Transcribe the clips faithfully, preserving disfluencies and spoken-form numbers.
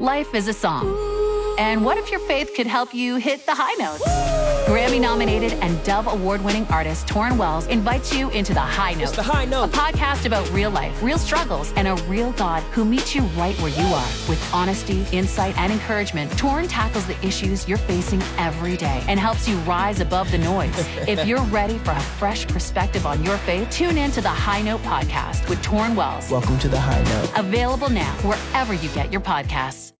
Life is a song. And what if your faith could help you hit the high notes? Grammy-nominated and Dove Award-winning artist Torrin Wells invites you into The High Note. It's The High Note. A podcast about real life, real struggles, and a real God who meets you right where you are. With honesty, insight, and encouragement, Torrin tackles the issues you're facing every day and helps you rise above the noise. If you're ready for a fresh perspective on your faith, tune in to The High Note podcast with Torrin Wells. Welcome to The High Note. Available now wherever you get your podcasts.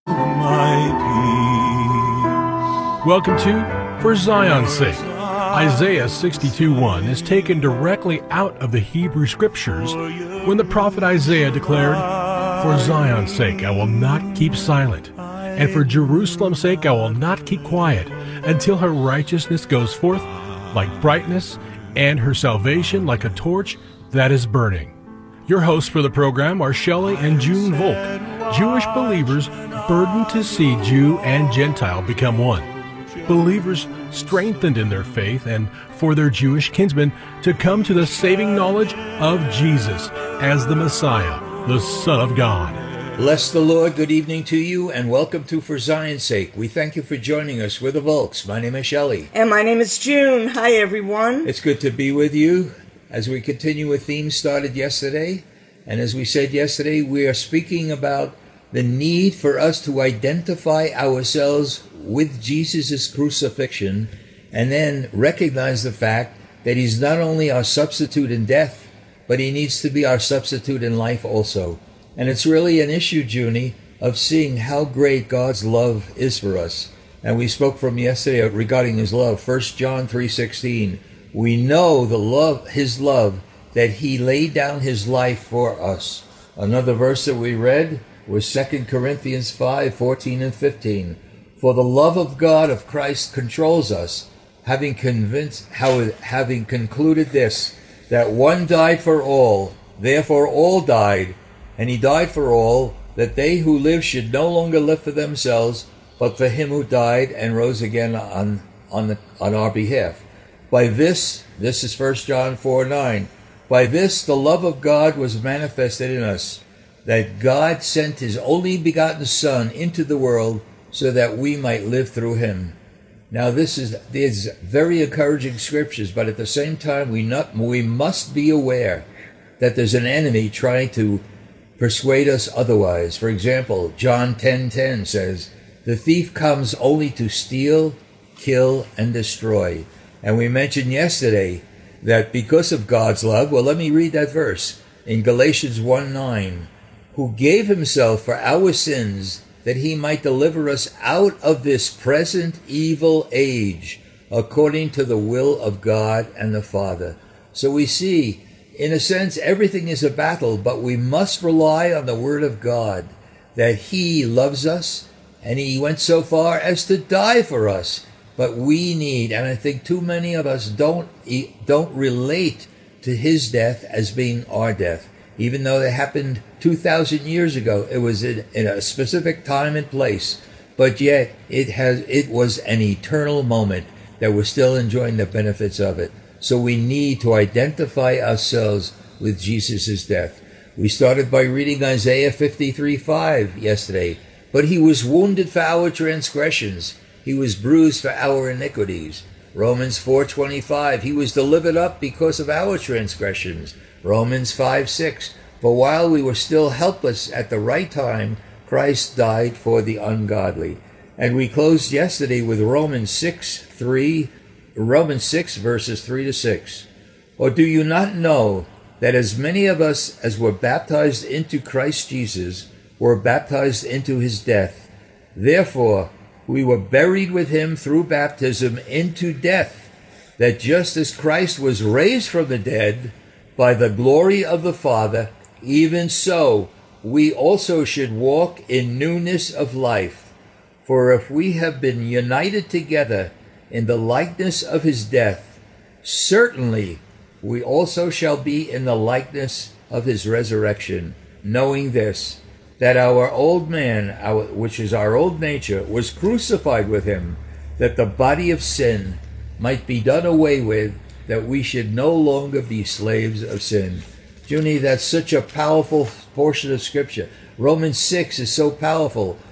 Welcome to For Zion's Sake. Isaiah sixty-two one is taken directly out of the Hebrew Scriptures when the prophet Isaiah declared, "For Zion's sake I will not keep silent, and for Jerusalem's sake I will not keep quiet, until her righteousness goes forth like brightness, and her salvation like a torch that is burning." Your hosts for the program are Shelley and June Volk, Jewish believers burdened to see Jew and Gentile become one. Believers strengthened in their faith and for their Jewish kinsmen to come to the saving knowledge of Jesus as the Messiah, the Son of God. Bless the Lord. Good evening to you and welcome to For Zion's Sake. We thank you for joining us. We're the Volks. My name is Shelley. And my name is June. Hi, everyone. It's good to be with you as we continue a theme started yesterday. And as we said yesterday, we are speaking about the need for us to identify ourselves with Jesus' crucifixion and then recognize the fact that he's not only our substitute in death, but he needs to be our substitute in life also. And it's really an issue, Junie, of seeing how great God's love is for us. And we spoke from yesterday regarding his love, First John three sixteen. We know the love, his love, that he laid down his life for us. Another verse that we read was Second Corinthians five fourteen and fifteen. For the love of God of Christ controls us, having convinced, how, having concluded this, that one died for all, therefore all died, and he died for all, that they who live should no longer live for themselves, but for him who died and rose again on on, the, on our behalf. By this, this is First John four nine, by this the love of God was manifested in us, that God sent his only begotten Son into the world so that we might live through him. Now this is these very encouraging scriptures, but at the same time we not we must be aware that there's an enemy trying to persuade us otherwise. For example, John ten ten says, "The thief comes only to steal, kill, and destroy." And we mentioned yesterday that because of God's love, well, let me read that verse in Galatians one nine, who gave himself for our sins that he might deliver us out of this present evil age, according to the will of God and the Father. So we see, in a sense, everything is a battle, but we must rely on the Word of God, that he loves us, and he went so far as to die for us. But we need, and I think too many of us don't don't relate to his death as being our death. Even though it happened two thousand years ago, it was in, in a specific time and place. But yet, it has it was an eternal moment that we're still enjoying the benefits of it. So we need to identify ourselves with Jesus' death. We started by reading Isaiah fifty-three five yesterday. But he was wounded for our transgressions. He was bruised for our iniquities. Romans four twenty-five, he was delivered up because of our transgressions. Romans five six, for while we were still helpless at the right time, Christ died for the ungodly. And we closed yesterday with Romans six three, Romans six verses three to six. Or do you not know that as many of us as were baptized into Christ Jesus were baptized into his death? Therefore, we were buried with him through baptism into death, that just as Christ was raised from the dead by the glory of the Father, even so we also should walk in newness of life. For if we have been united together in the likeness of his death, certainly we also shall be in the likeness of his resurrection, knowing this, that our old man, our, which is our old nature, was crucified with him, that the body of sin might be done away with, that we should no longer be slaves of sin. Junie, that's such a powerful portion of Scripture. Romans six is so powerful.